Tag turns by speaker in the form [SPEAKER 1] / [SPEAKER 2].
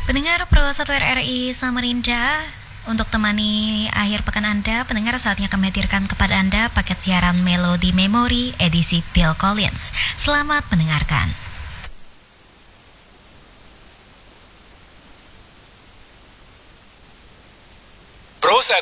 [SPEAKER 1] Pendengar Pro 1 RRI Samarinda, untuk temani akhir pekan Anda, pendengar saatnya kami hadirkan kepada Anda paket siaran Melody Memory edisi Phil Collins. Selamat mendengarkan.
[SPEAKER 2] Pro 1